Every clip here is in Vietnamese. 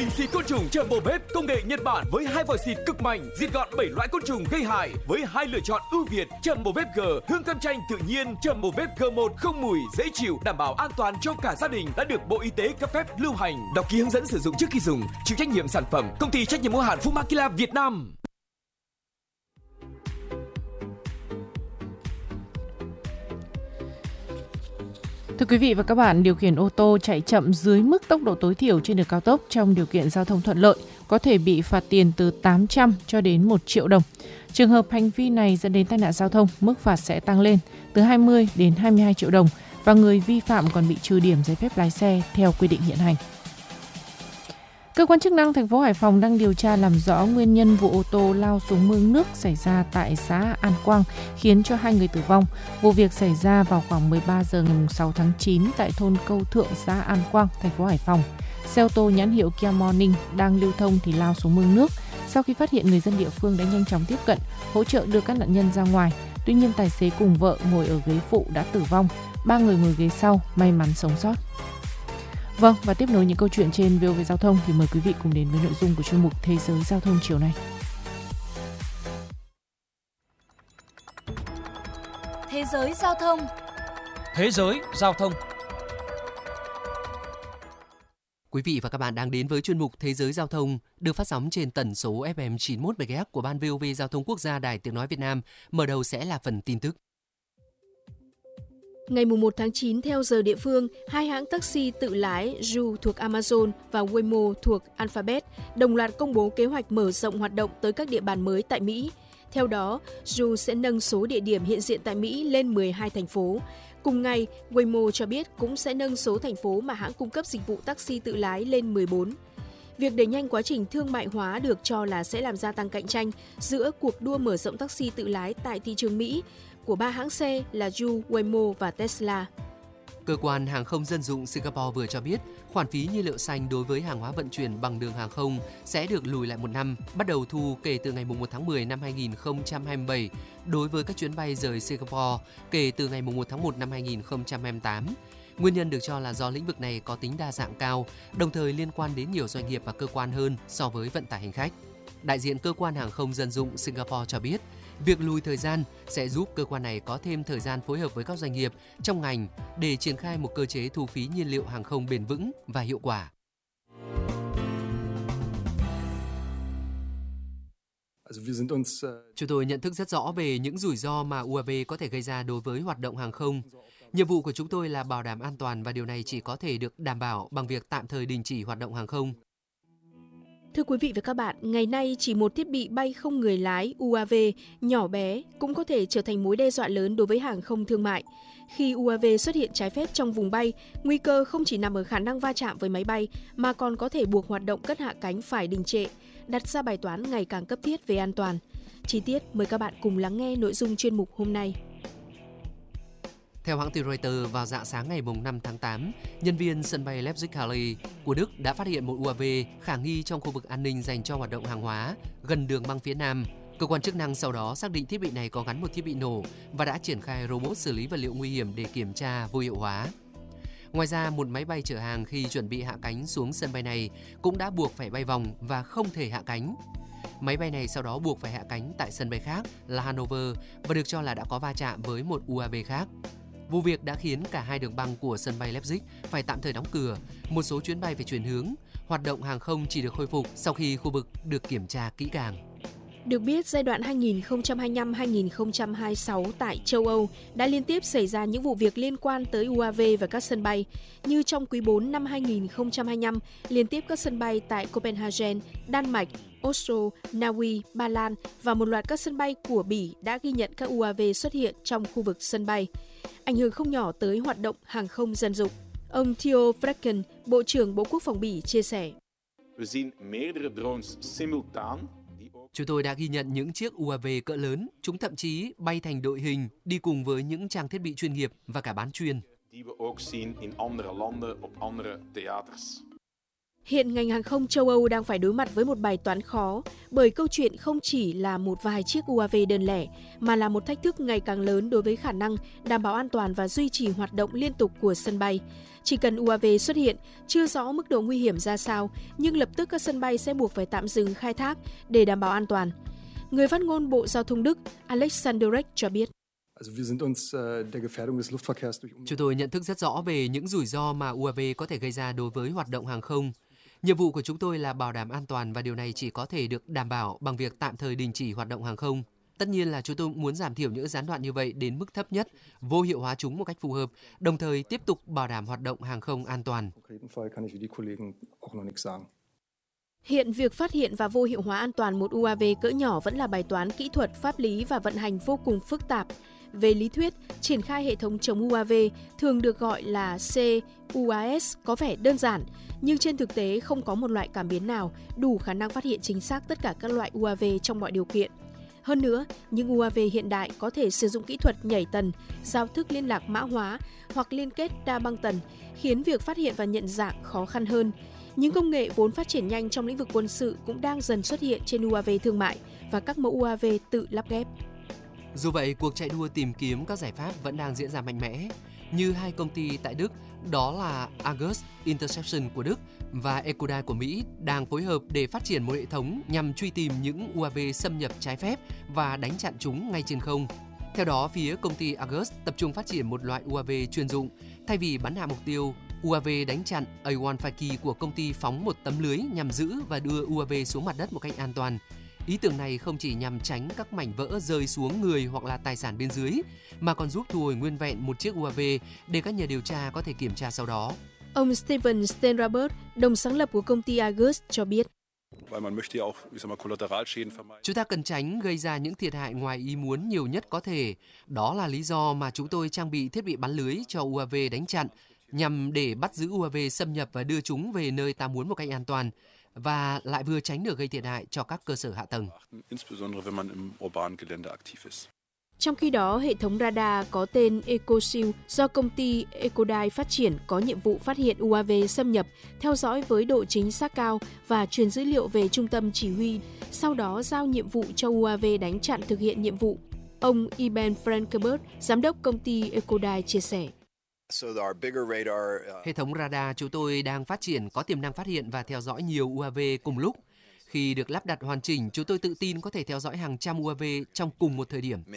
xịt côn trùng Jumbo Vape công nghệ Nhật Bản với 2 vòi xịt cực mạnh, diệt gọn 7 loại côn trùng gây hại với 2 lựa chọn ưu việt. Jumbo Vape G hương cam chanh tự nhiên, Jumbo Vape G1 không mùi, dễ chịu, đảm bảo an toàn cho cả gia đình, đã được Bộ Y tế cấp phép lưu hành. Đọc ký hướng dẫn sử dụng trước khi dùng. Chịu trách nhiệm sản phẩm công ty trách nhiệm hữu hạn Fumakila Việt Nam. Thưa quý vị và các bạn, điều khiển ô tô chạy chậm dưới mức tốc độ tối thiểu trên đường cao tốc trong điều kiện giao thông thuận lợi có thể bị phạt tiền từ 800 cho đến 1 triệu đồng. Trường hợp hành vi này dẫn đến tai nạn giao thông, mức phạt sẽ tăng lên từ 20 đến 22 triệu đồng và người vi phạm còn bị trừ điểm giấy phép lái xe theo quy định hiện hành. Cơ quan chức năng thành phố Hải Phòng đang điều tra làm rõ nguyên nhân vụ ô tô lao xuống mương nước xảy ra tại xã An Quang khiến cho 2 người tử vong. Vụ việc xảy ra vào khoảng 13 giờ ngày 6 tháng 9 tại thôn Câu Thượng, xã An Quang, thành phố Hải Phòng. Xe ô tô nhãn hiệu Kia Morning đang lưu thông thì lao xuống mương nước. Sau khi phát hiện, người dân địa phương đã nhanh chóng tiếp cận, hỗ trợ đưa các nạn nhân ra ngoài. Tuy nhiên, tài xế cùng vợ ngồi ở ghế phụ đã tử vong. 3 người ngồi ghế sau may mắn sống sót. Vâng, và tiếp nối những câu chuyện trên VOV Giao thông thì mời quý vị cùng đến với nội dung của chuyên mục Thế giới Giao thông chiều nay. Thế giới Giao thông. Thế giới Giao thông. Quý vị và các bạn đang đến với chuyên mục Thế giới Giao thông được phát sóng trên tần số FM 91 MHz của Ban VOV Giao thông Quốc gia Đài Tiếng nói Việt Nam. Mở đầu sẽ là phần tin tức. Ngày 1 tháng 9 theo giờ địa phương, 2 hãng taxi tự lái Ju thuộc Amazon và Waymo thuộc Alphabet đồng loạt công bố kế hoạch mở rộng hoạt động tới các địa bàn mới tại Mỹ. Theo đó, Ju sẽ nâng số địa điểm hiện diện tại Mỹ lên 12 thành phố. Cùng ngày, Waymo cho biết cũng sẽ nâng số thành phố mà hãng cung cấp dịch vụ taxi tự lái lên 14. Việc đẩy nhanh quá trình thương mại hóa được cho là sẽ làm gia tăng cạnh tranh giữa cuộc đua mở rộng taxi tự lái tại thị trường Mỹ của 3 hãng xe là Ju, Waymo và Tesla. Cơ quan hàng không dân dụng Singapore vừa cho biết khoản phí nhiên liệu xanh đối với hàng hóa vận chuyển bằng đường hàng không sẽ được lùi lại 1 năm, bắt đầu thu kể từ ngày 1 tháng 10 năm 2027 đối với các chuyến bay rời Singapore kể từ ngày 1 tháng 1 năm 2028. Nguyên nhân được cho là do lĩnh vực này có tính đa dạng cao, đồng thời liên quan đến nhiều doanh nghiệp và cơ quan hơn so với vận tải hành khách. Đại diện cơ quan hàng không dân dụng Singapore cho biết, việc lùi thời gian sẽ giúp cơ quan này có thêm thời gian phối hợp với các doanh nghiệp trong ngành để triển khai một cơ chế thu phí nhiên liệu hàng không bền vững và hiệu quả. Chúng tôi nhận thức rất rõ về những rủi ro mà UAV có thể gây ra đối với hoạt động hàng không. Nhiệm vụ của chúng tôi là bảo đảm an toàn và điều này chỉ có thể được đảm bảo bằng việc tạm thời đình chỉ hoạt động hàng không. Thưa quý vị và các bạn, ngày nay chỉ một thiết bị bay không người lái UAV nhỏ bé cũng có thể trở thành mối đe dọa lớn đối với hàng không thương mại. Khi UAV xuất hiện trái phép trong vùng bay, nguy cơ không chỉ nằm ở khả năng va chạm với máy bay mà còn có thể buộc hoạt động cất hạ cánh phải đình trệ, đặt ra bài toán ngày càng cấp thiết về an toàn. Chi tiết mời các bạn cùng lắng nghe nội dung chuyên mục hôm nay. Theo hãng tin Reuters, vào rạng sáng ngày 5 tháng 8, nhân viên sân bay Leipzig-Halle của Đức đã phát hiện một UAV khả nghi trong khu vực an ninh dành cho hoạt động hàng hóa gần đường băng phía Nam. Cơ quan chức năng sau đó xác định thiết bị này có gắn một thiết bị nổ và đã triển khai robot xử lý vật liệu nguy hiểm để kiểm tra vô hiệu hóa. Ngoài ra, một máy bay chở hàng khi chuẩn bị hạ cánh xuống sân bay này cũng đã buộc phải bay vòng và không thể hạ cánh. Máy bay này sau đó buộc phải hạ cánh tại sân bay khác là Hanover và được cho là đã có va chạm với một UAV khác. Vụ việc đã khiến cả hai đường băng của sân bay Leipzig phải tạm thời đóng cửa, một số chuyến bay phải chuyển hướng. Hoạt động hàng không chỉ được khôi phục sau khi khu vực được kiểm tra kỹ càng. Được biết, giai đoạn 2025-2026 tại châu Âu đã liên tiếp xảy ra những vụ việc liên quan tới UAV và các sân bay. Như trong quý 4 năm 2025, liên tiếp các sân bay tại Copenhagen, Đan Mạch, Oslo, Na Uy, Ba Lan và một loạt các sân bay của Bỉ đã ghi nhận các UAV xuất hiện trong khu vực sân bay, ảnh hưởng không nhỏ tới hoạt động hàng không dân dụng. Ông Theo Vrecken, Bộ trưởng Bộ Quốc phòng Bỉ chia sẻ. Chúng tôi đã ghi nhận những chiếc UAV cỡ lớn, chúng thậm chí bay thành đội hình, đi cùng với những trang thiết bị chuyên nghiệp và cả bán chuyên. Hiện ngành hàng không châu Âu đang phải đối mặt với một bài toán khó, bởi câu chuyện không chỉ là một vài chiếc UAV đơn lẻ, mà là một thách thức ngày càng lớn đối với khả năng đảm bảo an toàn và duy trì hoạt động liên tục của sân bay. Chỉ cần UAV xuất hiện, chưa rõ mức độ nguy hiểm ra sao, nhưng lập tức các sân bay sẽ buộc phải tạm dừng khai thác để đảm bảo an toàn. Người phát ngôn Bộ Giao thông Đức Alexander Reck cho biết. Chúng tôi nhận thức rất rõ về những rủi ro mà UAV có thể gây ra đối với hoạt động hàng không. Nhiệm vụ của chúng tôi là bảo đảm an toàn và điều này chỉ có thể được đảm bảo bằng việc tạm thời đình chỉ hoạt động hàng không. Tất nhiên là chúng tôi muốn giảm thiểu những gián đoạn như vậy đến mức thấp nhất, vô hiệu hóa chúng một cách phù hợp, đồng thời tiếp tục bảo đảm hoạt động hàng không an toàn. Hiện việc phát hiện và vô hiệu hóa an toàn một UAV cỡ nhỏ vẫn là bài toán kỹ thuật, pháp lý và vận hành vô cùng phức tạp. Về lý thuyết, triển khai hệ thống chống UAV thường được gọi là CUAS có vẻ đơn giản, nhưng trên thực tế không có một loại cảm biến nào đủ khả năng phát hiện chính xác tất cả các loại UAV trong mọi điều kiện. Hơn nữa, những UAV hiện đại có thể sử dụng kỹ thuật nhảy tần, giao thức liên lạc mã hóa hoặc liên kết đa băng tần, khiến việc phát hiện và nhận dạng khó khăn hơn. Những công nghệ vốn phát triển nhanh trong lĩnh vực quân sự cũng đang dần xuất hiện trên UAV thương mại và các mẫu UAV tự lắp ghép. Dù vậy, cuộc chạy đua tìm kiếm các giải pháp vẫn đang diễn ra mạnh mẽ. Như hai công ty tại Đức, đó là Argus Interception của Đức và Ecodai của Mỹ đang phối hợp để phát triển một hệ thống nhằm truy tìm những UAV xâm nhập trái phép và đánh chặn chúng ngay trên không. Theo đó, phía công ty Argus tập trung phát triển một loại UAV chuyên dụng. Thay vì bắn hạ mục tiêu, UAV đánh chặn A1 Faki của công ty phóng một tấm lưới nhằm giữ và đưa UAV xuống mặt đất một cách an toàn. Ý tưởng này không chỉ nhằm tránh các mảnh vỡ rơi xuống người hoặc là tài sản bên dưới, mà còn giúp thu hồi nguyên vẹn một chiếc UAV để các nhà điều tra có thể kiểm tra sau đó. Ông Steven Steenrabert, đồng sáng lập của công ty Argus cho biết. Chúng ta cần tránh gây ra những thiệt hại ngoài ý muốn nhiều nhất có thể. Đó là lý do mà chúng tôi trang bị thiết bị bắn lưới cho UAV đánh chặn, nhằm để bắt giữ UAV xâm nhập và đưa chúng về nơi ta muốn một cách an toàn, và lại vừa tránh được gây thiệt hại cho các cơ sở hạ tầng. Trong khi đó, hệ thống radar có tên EcoShield do công ty Ecodai phát triển có nhiệm vụ phát hiện UAV xâm nhập, theo dõi với độ chính xác cao và truyền dữ liệu về trung tâm chỉ huy, sau đó giao nhiệm vụ cho UAV đánh chặn thực hiện nhiệm vụ. Ông Iben Frankenberg, giám đốc công ty Ecodai chia sẻ. Hệ thống radar chúng tôi đang phát triển có tiềm năng phát hiện và theo dõi nhiều UAV cùng lúc. Khi được lắp đặt hoàn chỉnh, chúng tôi tự tin có thể theo dõi hàng trăm UAV trong cùng một thời điểm.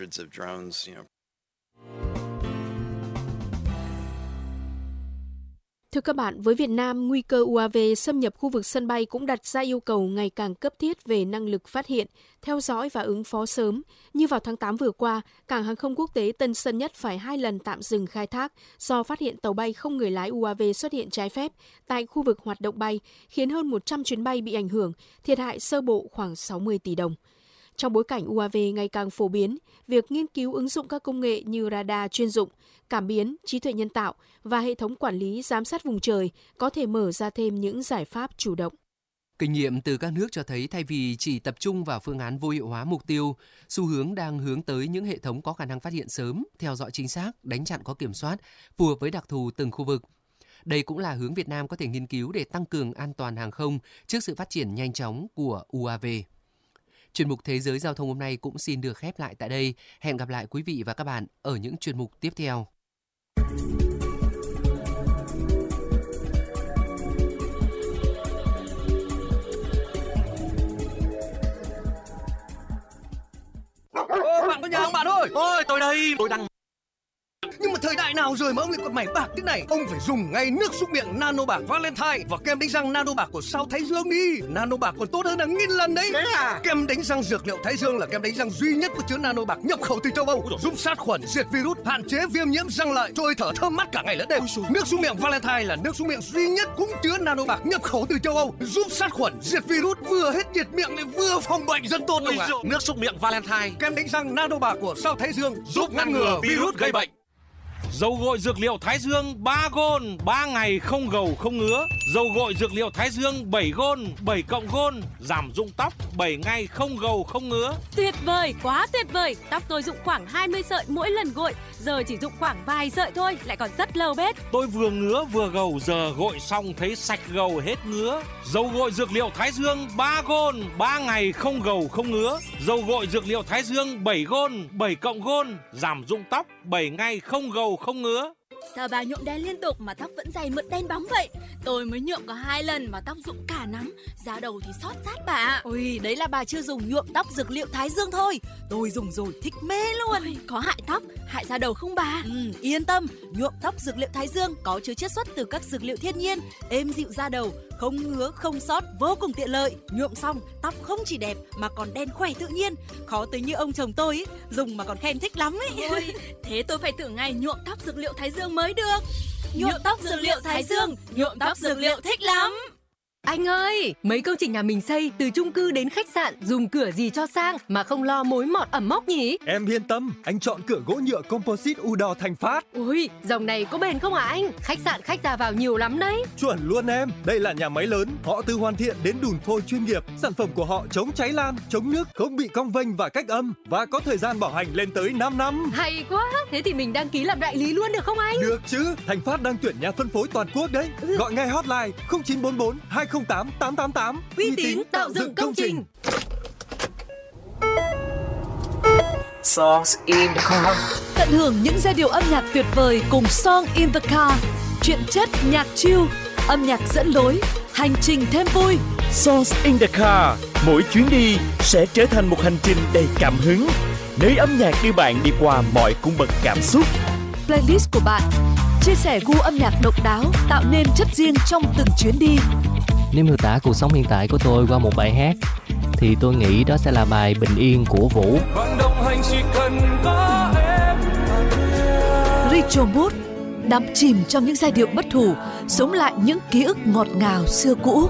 Thưa các bạn, với Việt Nam, nguy cơ UAV xâm nhập khu vực sân bay cũng đặt ra yêu cầu ngày càng cấp thiết về năng lực phát hiện, theo dõi và ứng phó sớm. Như vào tháng 8 vừa qua, cảng hàng không quốc tế Tân Sơn Nhất phải 2 lần tạm dừng khai thác do phát hiện tàu bay không người lái UAV xuất hiện trái phép tại khu vực hoạt động bay, khiến hơn 100 chuyến bay bị ảnh hưởng, thiệt hại sơ bộ khoảng 60 tỷ đồng. Trong bối cảnh UAV ngày càng phổ biến, việc nghiên cứu ứng dụng các công nghệ như radar chuyên dụng, cảm biến, trí tuệ nhân tạo và hệ thống quản lý giám sát vùng trời có thể mở ra thêm những giải pháp chủ động. Kinh nghiệm từ các nước cho thấy thay vì chỉ tập trung vào phương án vô hiệu hóa mục tiêu, xu hướng đang hướng tới những hệ thống có khả năng phát hiện sớm, theo dõi chính xác, đánh chặn có kiểm soát, phù hợp với đặc thù từng khu vực. Đây cũng là hướng Việt Nam có thể nghiên cứu để tăng cường an toàn hàng không trước sự phát triển nhanh chóng của UAV. Chuyên mục Thế giới Giao thông hôm nay cũng xin được khép lại tại đây. Hẹn gặp lại quý vị và các bạn ở những chuyên mục tiếp theo. Bạn có nhà không bạn ơi? Ôi, tôi đây, tôi đang... Nhưng mà thời đại nào rồi mà ông lại còn mày bạc thế này? Ông phải dùng ngay nước súc miệng Nano Bạc Valentine và kem đánh răng Nano Bạc của Sao Thái Dương đi. Nano Bạc còn tốt hơn là 1000 lần đấy. Thế à? Kem đánh răng dược liệu Thái Dương là kem đánh răng duy nhất có chứa Nano Bạc nhập khẩu từ châu Âu, giúp sát khuẩn, diệt virus, hạn chế viêm nhiễm răng lợi, trôi thở thơm mát cả ngày lẫn đêm. Nước súc miệng Valentine là nước súc miệng duy nhất cũng chứa Nano Bạc nhập khẩu từ châu Âu, giúp sát khuẩn, diệt virus, vừa hết nhiệt miệng lại vừa phòng bệnh, rất tốt đúng không ạ? Nước súc miệng Valentine, Kem đánh răng Nano Bạc của Sao Thái Dương giúp ngăn ngừa virus gây bệnh. Dầu gội dược liệu Thái Dương 3 Gold, 3 ngày không gầu không ngứa. Dầu gội dược liệu Thái Dương 7 Gold, 7 cộng Gold, giảm rụng tóc 7 ngày không gầu không ngứa. Tuyệt vời, quá tuyệt vời. Tóc tôi rụng khoảng 20 sợi mỗi lần gội, giờ chỉ rụng khoảng vài sợi thôi, lại còn rất lâu bết. Tôi vừa ngứa vừa gầu, giờ gội xong thấy sạch gầu hết ngứa. Dầu gội dược liệu Thái Dương 3 Gold, 3 ngày không gầu không ngứa. Dầu gội dược liệu Thái Dương 7 Gold, 7 cộng Gold, giảm rụng tóc 7 ngày không gầu không ngứa. Sao bà nhuộm đen liên tục mà tóc vẫn dày mượt đen bóng vậy? Tôi mới nhuộm có 2 lần mà tóc rụng cả nắm, da đầu thì xót rát bà. Ôi, đấy là bà chưa dùng nhuộm tóc dược liệu Thái Dương thôi. Tôi dùng rồi thích mê luôn. Ôi, có hại tóc, hại da đầu không bà? Yên tâm, nhuộm tóc dược liệu Thái Dương có chứa chiết xuất từ các dược liệu thiên nhiên, êm dịu da đầu, không ngứa, không xót, vô cùng tiện lợi. Nhuộm xong, tóc không chỉ đẹp mà còn đen khỏe tự nhiên. Khó tới như ông chồng tôi ý, dùng mà còn khen thích lắm ấy. Ôi, thế tôi phải thử ngay nhuộm tóc dược liệu Thái Dương mới được. Nhuộm tóc dược liệu Thái Dương, nhuộm tóc dược liệu thích lắm. Anh ơi, mấy công trình nhà mình xây từ chung cư đến khách sạn dùng cửa gì cho sang mà không lo mối mọt ẩm mốc nhỉ? Em yên tâm, anh chọn cửa gỗ nhựa composite Udor Thành Phát. Ui, dòng này có bền không hả anh? Khách sạn khách ra vào nhiều lắm đấy. Chuẩn luôn em, đây là nhà máy lớn, họ từ hoàn thiện đến đùn phôi chuyên nghiệp. Sản phẩm của họ chống cháy lan, chống nước, không bị cong vênh và cách âm và có thời gian bảo hành lên tới 5 năm. Hay quá, thế thì mình đăng ký làm đại lý luôn được không anh? Được chứ, Thành Phát đang tuyển nhà phân phối toàn quốc đấy. Gọi ngay hotline 0944 208 888. Uy tín tạo dựng công trình. Songs in the car. Tận hưởng những giai điệu âm nhạc tuyệt vời cùng Song in the Car. Truyện chất nhạc chill, âm nhạc dẫn lối, hành trình thêm vui. Songs in the car, mỗi chuyến đi sẽ trở thành một hành trình đầy cảm hứng, nơi âm nhạc đưa bạn đi qua mọi cung bậc cảm xúc. Playlist của bạn chia sẻ gu âm nhạc độc đáo, tạo nên chất riêng trong từng chuyến đi. Nếu miêu tả cuộc sống hiện tại của tôi qua một bài hát thì tôi nghĩ đó sẽ là bài Bình Yên của Vũ. Bạn đồng hành chỉ cần có em. Ritual Mood đắm chìm trong những giai điệu bất hủ, sống lại những ký ức ngọt ngào xưa cũ.